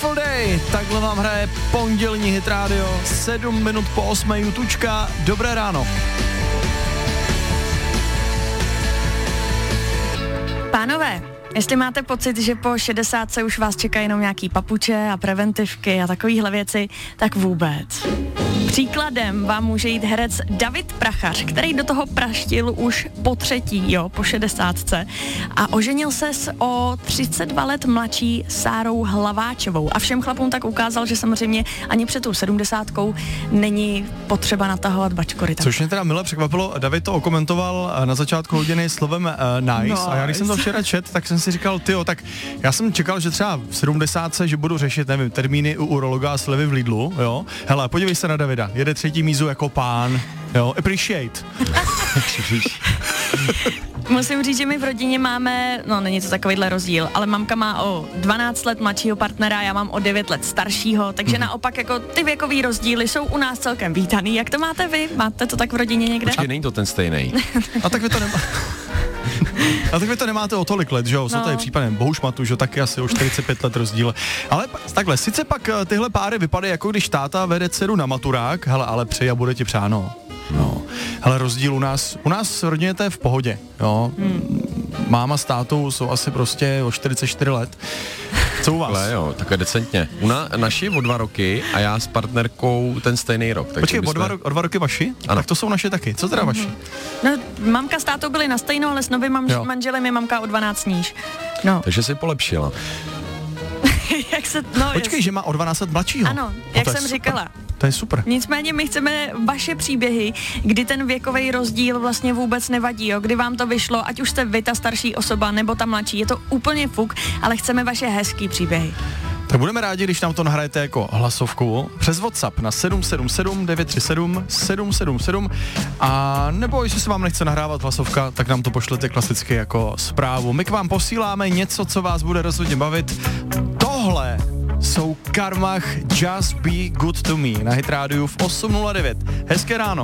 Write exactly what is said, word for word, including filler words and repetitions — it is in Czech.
Beautiful Day, takhle vám hraje pondělní Hit Radio, sedm minut po osmé Jutučka, dobré ráno. Pánové, jestli máte pocit, že po šedesátce už vás čekají jenom nějaký papuče a preventivky a takovýhle věci, tak vůbec. Příkladem vám může jít herec David Prachař, který do toho praštil už po třetí, jo, po šedesátce a oženil se s o třicet dva let mladší Sárou Hlaváčovou a všem chlapům tak ukázal, že samozřejmě ani před tou sedmdesátkou není potřeba natahovat bačkory. Což mě teda mile překvapilo, David to okomentoval na začátku hodiny slovem uh, nice no, a já když jsem to včera čet, tak jsem si říkal, tyjo, tak já jsem čekal, že třeba v sedmdesátce, že budu řešit, nevím, termíny u urologa a slevy v Lidlu, jo, hele, podívej se na Davida, jede třetí mízu jako pán, jo, appreciate. Musím říct, že my v rodině máme, no není to takovýhle rozdíl, ale mamka má o dvanáct let mladšího partnera, já mám o devět let staršího, takže hmm. naopak jako ty věkový rozdíly jsou u nás celkem vítaný. Jak to máte vy? Máte to tak v rodině někde? Počkej, není to ten stejný. A tak vy to nemá... A tak vy to nemáte o tolik let, že jo? Jsou no. tady případem Bohušmatu, že taky asi o čtyřicet pět let rozdíl. Ale takhle, sice pak tyhle páry vypadají, jako když táta vede dceru na maturák, hele, ale přeji a bude ti přáno. No. Hele, rozdíl u nás, u nás v rodině to je v pohodě, jo? Hmm. Máma s tátou jsou asi prostě o čtyřicet čtyři let. Co u vás? Ale jo, takhle decentně. U na, naši o dva roky a já s partnerkou ten stejný rok. Počkej, byste... o, dva, o dva roky vaši? Ano. Tak to jsou naše taky. Co teda mm-hmm. vaši? No, mamka s tátou byli na stejno, ale s novým manž- manželem je mamka o dvanáct níž. No. Takže si polepšila. Jak se, no, Počkej, jest... že má o dvanáct let mladšího. Ano, no, jak jsem super. říkala. To je super. Nicméně my chceme vaše příběhy, kdy ten věkový rozdíl vlastně vůbec nevadí, jo? Kdy vám to vyšlo, ať už jste vy ta starší osoba nebo ta mladší, je to úplně fuk, ale chceme vaše hezký příběhy. Tak budeme rádi, když nám to nahrajete jako hlasovku přes WhatsApp na sedm sedm sedm devět tři sedm sedm sedm sedm a nebo jestli se vám nechce nahrávat hlasovka, tak nám to pošlete klasicky jako zprávu. My k vám posíláme něco, co vás bude rozhodně bavit. Tohle jsou Karmach Just Be Good To Me na Hit Rádiu v osm nula devět. Hezké ráno.